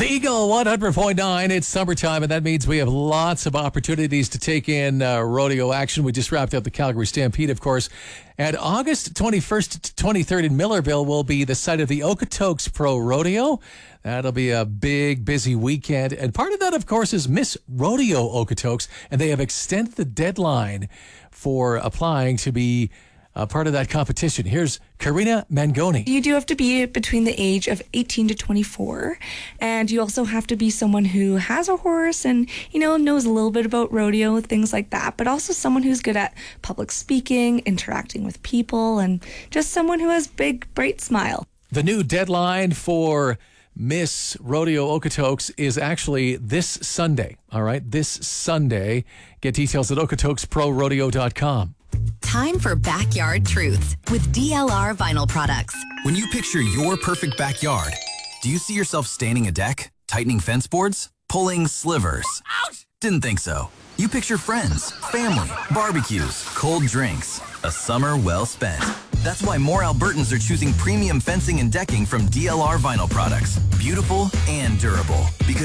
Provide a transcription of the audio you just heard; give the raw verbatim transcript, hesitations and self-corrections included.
The Eagle one hundred point nine, it's summertime, and that means we have lots of opportunities to take in uh, rodeo action. We just wrapped up the Calgary Stampede, of course. And August twenty-first to twenty-third in Millerville will be the site of the Okotoks Pro Rodeo. That'll be a big, busy weekend. And part of that, of course, is Miss Rodeo Okotoks, and they have extended the deadline for applying to be a part of that competition. Here's Karina Mangoni. You do have to be between the age of eighteen to twenty-four, and you also have to be someone who has a horse and, you know, knows a little bit about rodeo, things like that, but also someone who's good at public speaking, interacting with people, and just someone who has a big, bright smile. The new deadline for Miss Rodeo Okotoks is actually this Sunday. All right, this Sunday. Get details at okotoks pro rodeo dot com. Time for Backyard Truths with D L R Vinyl Products. When you picture your perfect backyard, do you see yourself staining a deck, tightening fence boards, pulling slivers? Ouch! Didn't think so. You picture friends, family, barbecues, cold drinks, a summer well spent. That's why more Albertans are choosing premium fencing and decking from D L R Vinyl Products. Beautiful and durable. Because